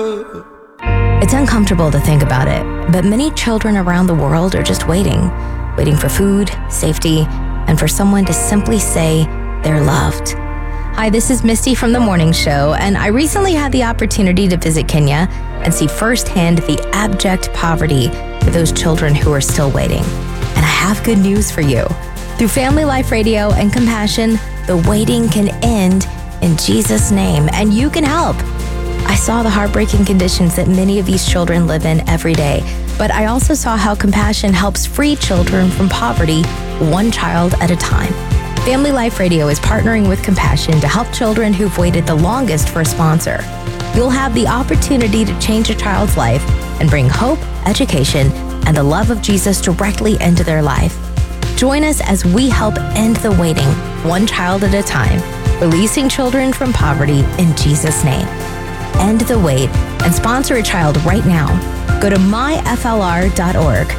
It's uncomfortable to think about it, but many children around the world are just waiting for food, safety, and for someone to simply say they're loved. Hi, this is Misty from The Morning Show, and I recently had the opportunity to visit Kenya and see firsthand the abject poverty for those children who are still waiting. And I have good news for you. Through Family Life Radio and Compassion, the waiting can end in Jesus' name, and you can help. I saw the heartbreaking conditions that many of these children live in every day, but I also saw how Compassion helps free children from poverty, one child at a time. Family Life Radio is partnering with Compassion to help children who've waited the longest for a sponsor. You'll have the opportunity to change a child's life and bring hope, education, and the love of Jesus directly into their life. Join us as we help end the waiting, one child at a time, releasing children from poverty in Jesus' name. End the wait and sponsor a child right now. Go to myflr.org.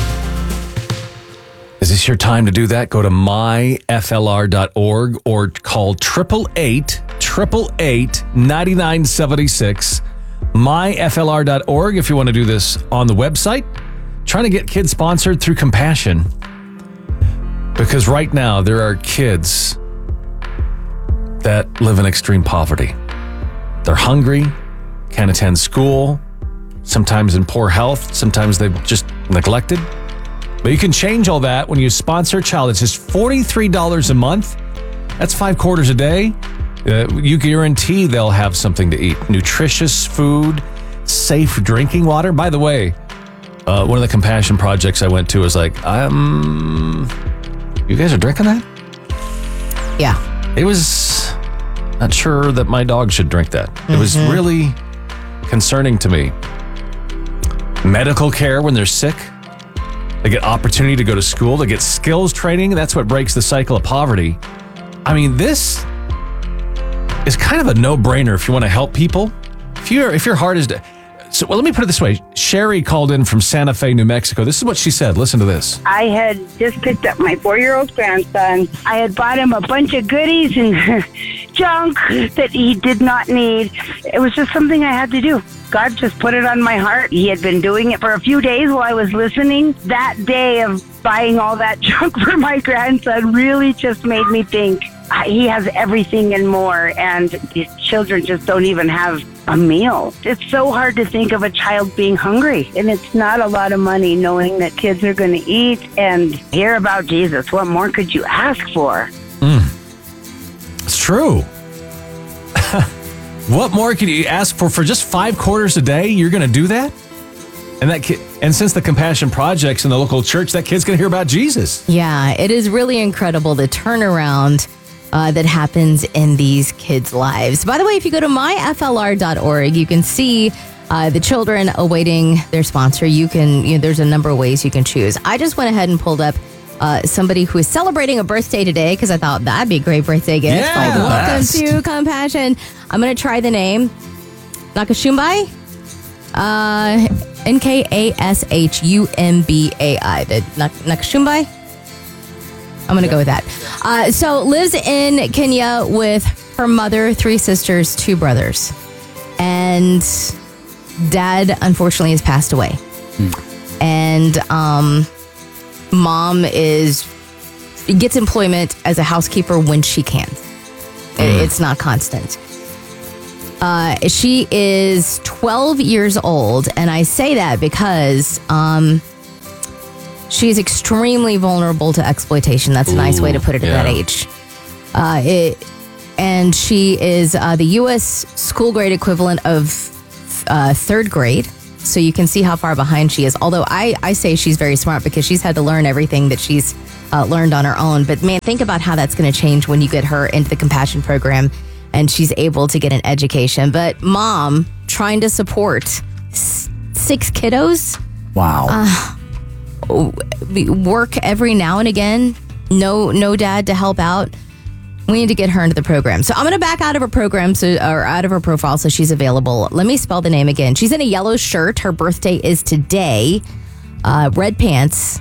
Is this your time to do that? Go to myflr.org or call 888-888-9976. myflr.org if you want to do this on the website. Trying to get kids sponsored through Compassion. Because right now there are kids that live in extreme poverty. They're hungry, can't attend school, sometimes in poor health, sometimes they've just neglected. But you can change all that when you sponsor a child. It's just $43 a month. That's 5 quarters a day. You guarantee they'll have something to eat. Nutritious food, safe drinking water. By the way, one of the Compassion projects I went to was like, you guys are drinking that? Yeah. It was not sure that my dog should drink that. It was really concerning to me. Medical care when they're sick. They get opportunity to go to school. They get skills training. That's what breaks the cycle of poverty. I mean, this is kind of a no-brainer if you want to help people. If your heart is... So, well, let me put it this way. Sherry called in from Santa Fe, New Mexico. This is what she said. Listen to this. I had just picked up my 4-year-old grandson. I had bought him a bunch of goodies and junk that he did not need. It was just something I had to do. God just put it on my heart. He had been doing it for a few days while I was listening. That day of buying all that junk for my grandson really just made me think he has everything and more, and his children just don't even have a meal. It's so hard to think of a child being hungry, and it's not a lot of money knowing that kids are going to eat and hear about Jesus. What more could you ask for? It's true. What more could you ask for just 5 quarters a day? You're going to do that? And that kid, and since the Compassion Project's in the local church, that kid's going to hear about Jesus. Yeah, it is really incredible the turnaround that happens in these kids' lives. By the way, if you go to myflr.org, you can see the children awaiting their sponsor. There's a number of ways you can choose. I just went ahead and pulled up somebody who is celebrating a birthday today because I thought that'd be a great birthday gift. Yeah, welcome to Compassion. I'm going to try the name. Nakashumbai? Nkashumbai. Nakashumbai? I'm going to go with that. So lives in Kenya with her mother, 3 sisters, 2 brothers. And dad, unfortunately, has passed away. And mom gets employment as a housekeeper when she can. It's not constant. She is 12 years old, and I say that because she is extremely vulnerable to exploitation. That's a nice way to put it at that age. And she is the U.S. school grade equivalent of 3rd grade. So you can see how far behind she is. Although I say she's very smart because she's had to learn everything that she's learned on her own. But man, think about how that's going to change when you get her into the Compassion program and she's able to get an education. But mom trying to support 6 kiddos. Wow. Work every now and again. No dad to help out. We need to get her into the program. So I'm going to back out of her program, or out of her profile, so she's available. Let me spell the name again. She's in a yellow shirt. Her birthday is today. Red pants.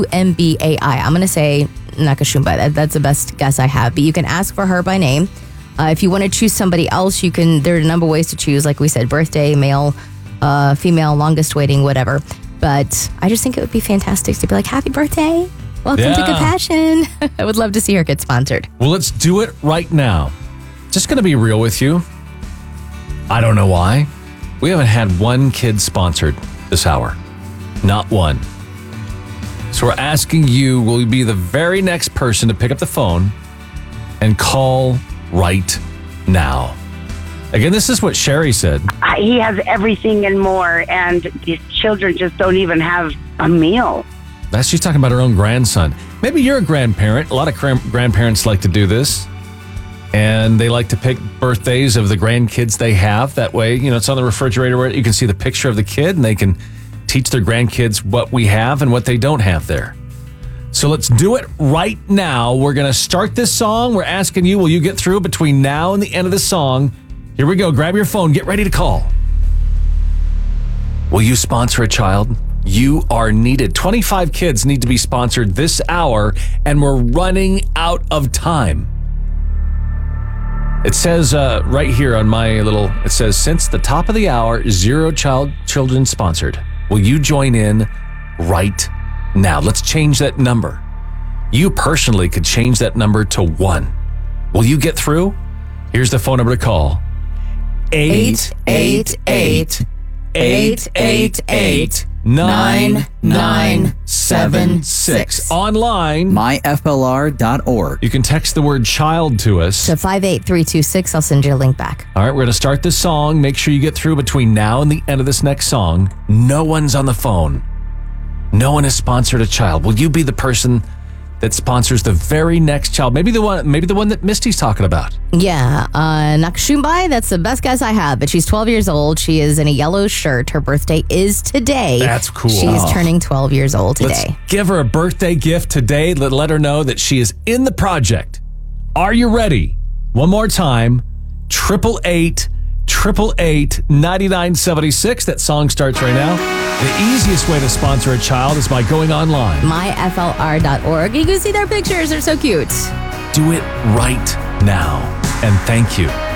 Nkashumbai. I'm going to say Nakashumbai. That's the best guess I have. But you can ask for her by name. If you want to choose somebody else, you can. There are a number of ways to choose. Like we said, birthday, male, female, longest waiting, whatever. But I just think it would be fantastic to be like, happy birthday. Welcome to Compassion. I would love to see her get sponsored. Well, let's do it right now. Just going to be real with you. I don't know why. We haven't had one kid sponsored this hour. Not one. So we're asking you, will you be the very next person to pick up the phone and call right now? Again, this is what Sherry said. He has everything and more, and these children just don't even have a meal. She's talking about her own grandson. Maybe you're a grandparent. A lot of grandparents like to do this. And they like to pick birthdays of the grandkids they have. That way, it's on the refrigerator where you can see the picture of the kid and they can teach their grandkids what we have and what they don't have there. So let's do it right now. We're going to start this song. We're asking you, will you get through between now and the end of the song? Here we go. Grab your phone. Get ready to call. Will you sponsor a child? You are needed. 25 kids need to be sponsored this hour, and we're running out of time. It says right here on my it says, since the top of the hour, 0 children sponsored. Will you join in right now? Let's change that number. You personally could change that number to 1. Will you get through? Here's the phone number to call. 888-888-9976. Online, myflr.org. You can text the word child to us. So 58326, I'll send you a link back. All right, we're going to start this song. Make sure you get through between now and the end of this next song. No one's on the phone. No one has sponsored a child. Will you be the person that sponsors the very next child? Maybe the one that Misty's talking about. Yeah, Nakashumbai, that's the best guess I have, but she's 12 years old. She is in a yellow shirt. Her birthday is today. That's cool. She's turning 12 years old today. Let's give her a birthday gift today. Let her know that she is in the project. Are you ready? One more time. 888-888-9976. That song starts right now. The easiest way to sponsor a child is by going online. myflr.org. You can see their pictures. They're so cute. Do it right now. And thank you.